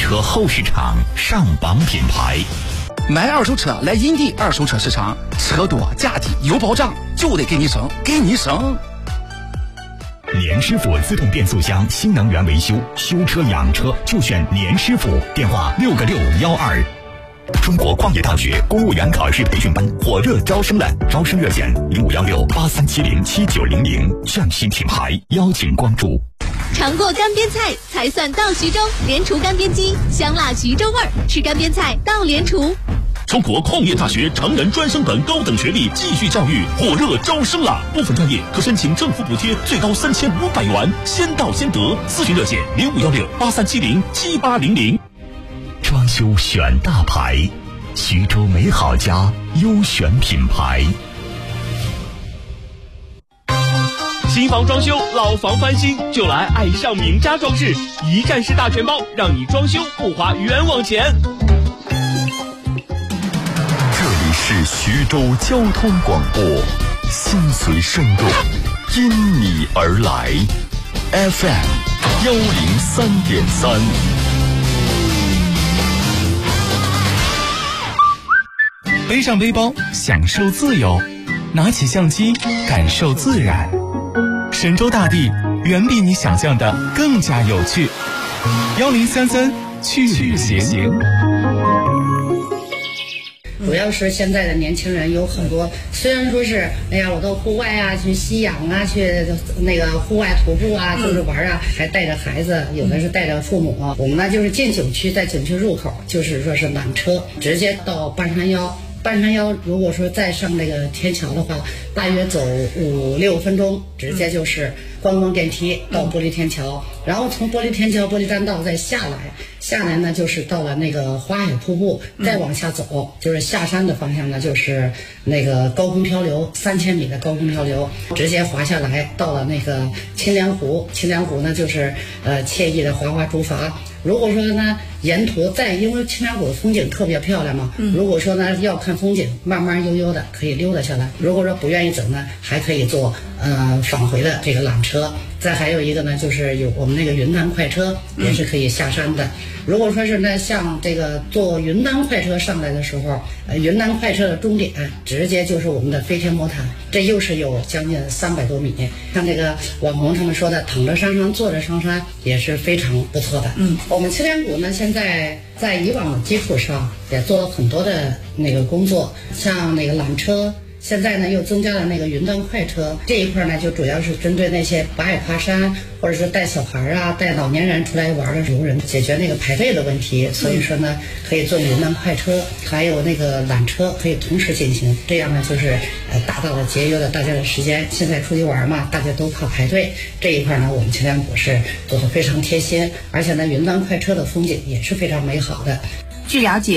车后市场上榜品牌。 买二手车来银地二手车市场，车多价低有保障，就得给你省，给你省。 年师傅自动变速箱新能源维修，修车养车就选年师傅，电话6个612。中国矿业大学公务员考试培训班火热招生了，招生热线051683707900，匠心品牌邀请关注。 尝过干煸菜才算到徐州，联厨干煸鸡，香辣徐州味儿，吃干煸菜到联厨。 中国矿业大学成人专升本高等学历继续教育火热招生了，部分专业可申请政府补贴，最高3500元，先到先得。咨询热线051683707800。 装修选大牌，徐州美好家优选品牌。 新房装修，老房翻新，就来爱上名家装饰，一站式大全包，让你装修不花冤枉钱。 这里是徐州交通广播，心随声动，因你而来 FM103.3。 背上背包，享受自由；拿起相机，感受自然。神州大地远比你想象的更加有趣。1033去旅行。 主要是现在的年轻人有很多，虽然说是哎呀，我到户外啊，去吸氧啊，去那个户外徒步啊，就是玩啊，还带着孩子，有的是带着父母。我们呢就是进景区，在景区入口就是说是缆车，直接到半山腰。半山腰如果说再上那个天桥的话，大约走5-6分钟，直接就是观光电梯到玻璃天桥，然后从玻璃天桥、玻璃栈道再下来呢就是到了那个花海瀑布，再往下走就是下山的方向呢就是那个高空漂流，3000米的高空漂流，直接滑下来到了那个清凉湖。清凉湖呢就是惬意的滑滑竹筏。如果说呢沿途因为清凉湖的风景特别漂亮嘛，如果说呢要看风景，慢慢悠悠的可以溜达下来。如果说不愿意走呢，还可以坐返回的这个缆车。再还有一个呢，就是有我们那个云南快车，也是可以下山的。如果说是呢，像这个坐云南快车上来的时候，云南快车的终点直接就是我们的飞天魔毯，这又是有将近300多米。像这个网红他们说的，躺着上山，坐着上山，也是非常不错的。我们青莲谷呢，现在在以往的基础上也做了很多的那个工作，像那个缆车。现在呢，又增加了那个云南快车这一块呢，就主要是针对那些不爱爬山，或者是带小孩啊、带老年人出来玩的游人，解决那个排队的问题。所以说呢，可以坐云南快车，还有那个缆车可以同时进行，这样呢就是大大的节约了大家的时间。现在出去玩嘛，大家都怕排队，这一块呢，我们青莲谷是做得非常贴心，而且呢，云南快车的风景也是非常美好的。 据了解，